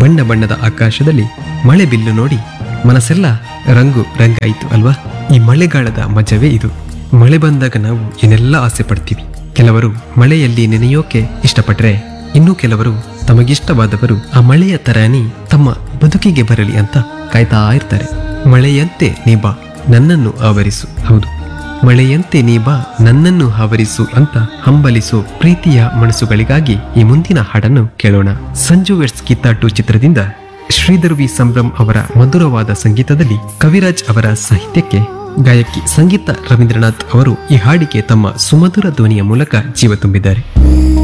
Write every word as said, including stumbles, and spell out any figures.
ಬಣ್ಣ ಬಣ್ಣದ ಆಕಾಶದಲ್ಲಿ ಮಳೆ ಬಿಲ್ಲು ನೋಡಿ ಮನಸ್ಸೆಲ್ಲ ರಂಗು ರಂಗಾಯಿತು ಅಲ್ವಾ? ಈ ಮಳೆಗಾಲದ ಮಜವೇ ಇದು. ಮಳೆ ಬಂದಾಗ ನಾವು ಏನೆಲ್ಲ ಆಸೆ ಪಡ್ತೀವಿ. ಕೆಲವರು ಮಳೆಯಲ್ಲಿ ನೆನೆಯೋಕೆ ಇಷ್ಟಪಟ್ರೆ, ಇನ್ನು ಕೆಲವರು ತಮಗಿಷ್ಟವಾದವರು ಆ ಮಳೆಯ ತರಾನಿ ತಮ್ಮ ಬದುಕಿಗೆ ಬರಲಿ ಅಂತ ಕಾಯ್ತಾ ಇರ್ತಾರೆ. ಮಳೆಯಂತೆ ನೀ ಬಾ ನನ್ನನ್ನು ಆವರಿಸು. ಹೌದು, ಮಳೆಯಂತೆ ನೀ ಬಾ ನನ್ನನ್ನು ಆವರಿಸು ಅಂತ ಹಂಬಲಿಸೋ ಪ್ರೀತಿಯ ಮನಸ್ಸುಗಳಿಗಾಗಿ ಈ ಮುಂದಿನ ಹಾಡನ್ನು ಕೇಳೋಣ. ಸಂಜು ವೆಟ್ಸ್ ಕಿತ್ತಾಟು ಚಿತ್ರದಿಂದ ಶ್ರೀಧರ್ ವಿ ಸಂಭ್ರಮ್ ಅವರ ಮಧುರವಾದ ಸಂಗೀತದಲ್ಲಿ ಕವಿರಾಜ್ ಅವರ ಸಾಹಿತ್ಯಕ್ಕೆ ಗಾಯಕಿ ಸಂಗೀತ ರವೀಂದ್ರನಾಥ್ ಅವರು ಈ ಹಾಡಿಗೆ ತಮ್ಮ ಸುಮಧುರ ಧ್ವನಿಯ ಮೂಲಕ ಜೀವ ತುಂಬಿದ್ದಾರೆ.